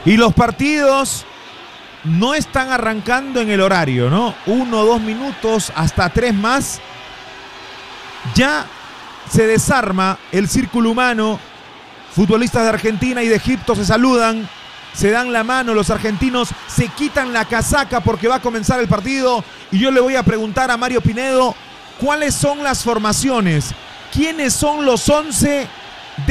Y los partidos no están arrancando en el horario, ¿no? 1 o 2 minutos, hasta 3 más. Ya se desarma el círculo humano. Futbolistas de Argentina y de Egipto se saludan, se dan la mano, los argentinos se quitan la casaca porque va a comenzar el partido. Y yo le voy a preguntar a Mario Pinedo, ¿cuáles son las formaciones? ¿Quiénes son los 11